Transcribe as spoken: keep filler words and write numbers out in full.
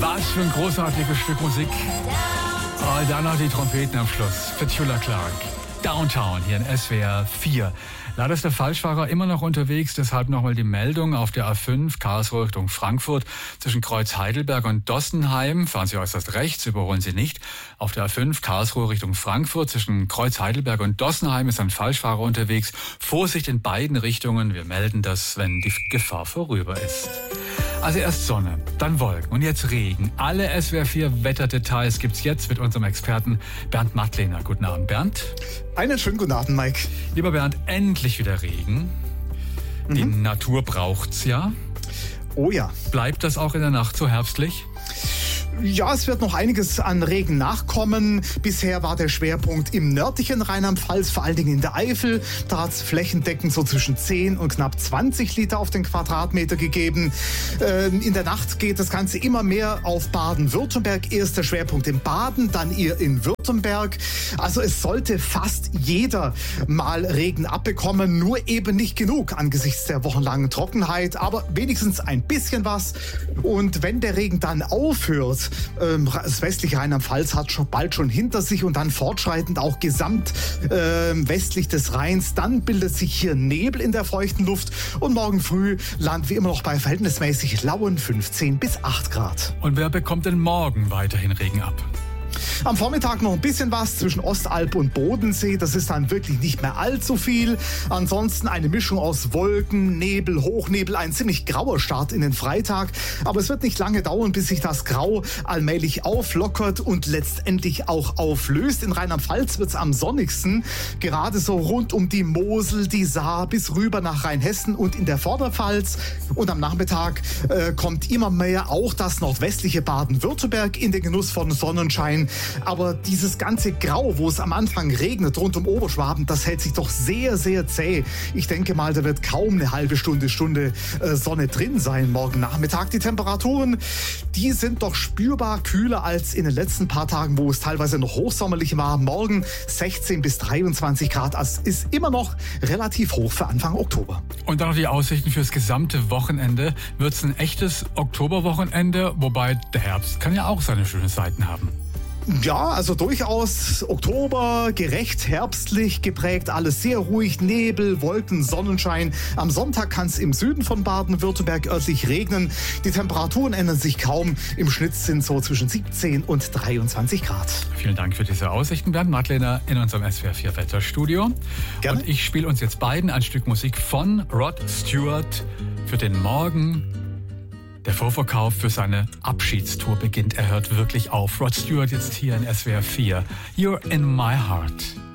Was für ein großartiges Stück Musik. Oh, dann noch die Trompeten am Schluss. Petula Clark. Downtown hier in S W R vier. Leider ist der Falschfahrer immer noch unterwegs, deshalb nochmal die Meldung auf der A fünf Karlsruhe Richtung Frankfurt zwischen Kreuz Heidelberg und Dossenheim. Fahren Sie äußerst rechts, überholen Sie nicht. Auf der A fünf Karlsruhe Richtung Frankfurt zwischen Kreuz Heidelberg und Dossenheim ist ein Falschfahrer unterwegs. Vorsicht in beiden Richtungen. Wir melden das, wenn die Gefahr vorüber ist. Also erst Sonne, dann Wolken und jetzt Regen. Alle S W R vier Wetterdetails gibt's jetzt mit unserem Experten Bernd Mattlehner. Guten Abend, Bernd. Einen schönen guten Abend, Mike. Lieber Bernd, endlich wieder Regen. Mhm. Die Natur braucht's ja. Oh ja. Bleibt das auch in der Nacht so herbstlich? Ja, es wird noch einiges an Regen nachkommen. Bisher war der Schwerpunkt im nördlichen Rheinland-Pfalz, vor allen Dingen in der Eifel. Da hat es flächendeckend so zwischen zehn und knapp zwanzig Liter auf den Quadratmeter gegeben. Ähm, in der Nacht geht das Ganze immer mehr auf Baden-Württemberg. Erst der Schwerpunkt in Baden, dann eher in Württemberg. Also es sollte fast jeder mal Regen abbekommen, nur eben nicht genug angesichts der wochenlangen Trockenheit, aber wenigstens ein bisschen was. Und wenn der Regen dann aufhört, das westliche Rheinland-Pfalz hat schon bald schon hinter sich und dann fortschreitend auch gesamt äh, westlich des Rheins. Dann bildet sich hier Nebel in der feuchten Luft und morgen früh landen wir immer noch bei verhältnismäßig lauen fünfzehn bis acht Grad. Und wer bekommt denn morgen weiterhin Regen ab? Am Vormittag noch ein bisschen was zwischen Ostalb und Bodensee. Das ist dann wirklich nicht mehr allzu viel. Ansonsten eine Mischung aus Wolken, Nebel, Hochnebel, ein ziemlich grauer Start in den Freitag. Aber es wird nicht lange dauern, bis sich das Grau allmählich auflockert und letztendlich auch auflöst. In Rheinland-Pfalz wird es am sonnigsten. Gerade so rund um die Mosel, die Saar bis rüber nach Rheinhessen und in der Vorderpfalz. Und am Nachmittag äh, kommt immer mehr auch das nordwestliche Baden-Württemberg in den Genuss von Sonnenschein. Aber dieses ganze Grau, wo es am Anfang regnet rund um Oberschwaben, das hält sich doch sehr, sehr zäh. Ich denke mal, da wird kaum eine halbe Stunde, Stunde äh, Sonne drin sein morgen Nachmittag. Die Temperaturen, die sind doch spürbar kühler als in den letzten paar Tagen, wo es teilweise noch hochsommerlich war. Morgen sechzehn bis dreiundzwanzig Grad. Das ist immer noch relativ hoch für Anfang Oktober. Und dann noch die Aussichten fürs gesamte Wochenende. Wird es ein echtes Oktoberwochenende? Wobei der Herbst kann ja auch seine schönen Seiten haben. Ja, also durchaus Oktober, gerecht, herbstlich geprägt, alles sehr ruhig, Nebel, Wolken, Sonnenschein. Am Sonntag kann es im Süden von Baden-Württemberg örtlich regnen. Die Temperaturen ändern sich kaum. Im Schnitt sind so zwischen siebzehn und dreiundzwanzig Grad. Vielen Dank für diese Aussichten, Bernd Mattlehner in unserem S W R vier Wetterstudio. Gerne. Und ich spiele uns jetzt beiden ein Stück Musik von Rod Stewart für den Morgen. Der Vorverkauf für seine Abschiedstour beginnt. Er hört wirklich auf. Rod Stewart jetzt hier in S W R vier. You're in my heart.